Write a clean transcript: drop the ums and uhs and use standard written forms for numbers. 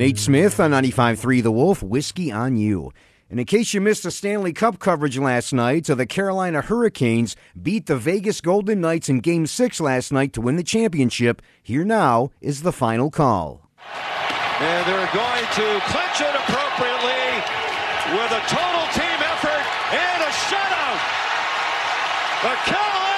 Nate Smith on 95.3 The Wolf, Whiskey on You. And in case you missed the Stanley Cup coverage last night, the Carolina Hurricanes beat the Vegas Golden Knights in Game 6 last night to win the championship. Here now is the final call. And they're going to clinch it appropriately with a total team effort and a shutout. The Carolina